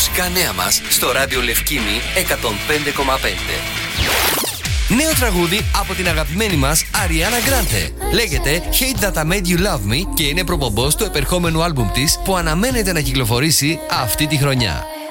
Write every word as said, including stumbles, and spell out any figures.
μουσικά νέα μας στο ράδιο Λευκήμη εκατόν πέντε κόμμα πέντε. Νέο τραγούδι από την αγαπημένη μας Ariana Grande. Λέγεται Hate That I Made You Love Me και είναι προπομπός του επερχόμενου άλμπουμ της που αναμένεται να κυκλοφορήσει αυτή τη χρονιά.